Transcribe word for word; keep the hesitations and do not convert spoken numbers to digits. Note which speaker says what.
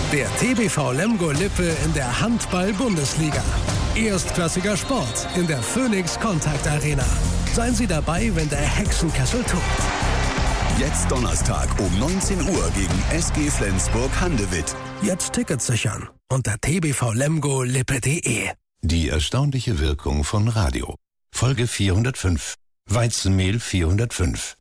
Speaker 1: Der T B V Lemgo Lippe in der Handball-Bundesliga. Erstklassiger Sport in der Phoenix Contact Arena. Seien Sie dabei, wenn der Hexenkessel tobt.
Speaker 2: Jetzt Donnerstag um neunzehn Uhr gegen S G Flensburg-Handewitt.
Speaker 1: Jetzt Tickets sichern unter t b v lemgo lippe punkt de.
Speaker 3: Die erstaunliche Wirkung von Radio. Folge vierhundertfünf. Weizenmehl vierhundertfünf.